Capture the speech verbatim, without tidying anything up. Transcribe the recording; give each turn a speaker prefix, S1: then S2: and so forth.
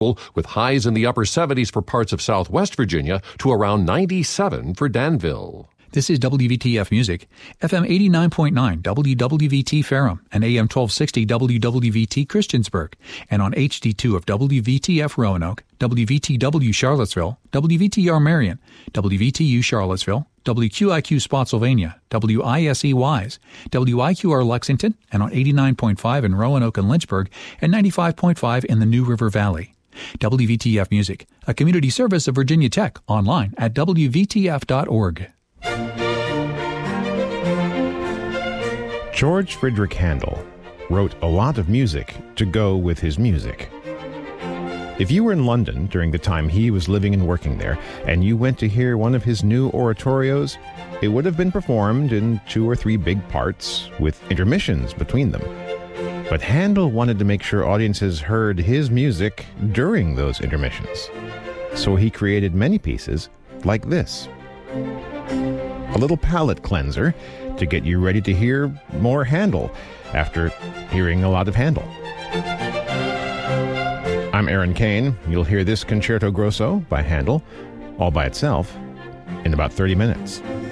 S1: with highs in the upper seventies for parts of southwest Virginia to around ninety-seven for Danville.
S2: This is W V T F Music, F M eighty-nine point nine W W V T Ferrum and A M twelve sixty W W V T Christiansburg, and on H D two of W V T F Roanoke, W V T W Charlottesville, W V T R Marion, W V T U Charlottesville, W Q I Q Spotsylvania, W I S E Wise, W I Q R Lexington, and on eighty-nine point five in Roanoke and Lynchburg, and ninety-five point five in the New River Valley. W V T F Music, a community service of Virginia Tech, online at W V T F dot org.
S3: George Frideric Handel wrote a lot of music to go with his music. If you were in London during the time he was living and working there, and you went to hear one of his new oratorios, it would have been performed in two or three big parts, with intermissions between them. But Handel wanted to make sure audiences heard his music during those intermissions. So he created many pieces like this. A little palate cleanser to get you ready to hear more Handel after hearing a lot of Handel. I'm Aaron Kane. You'll hear this Concerto Grosso by Handel all by itself in about thirty minutes.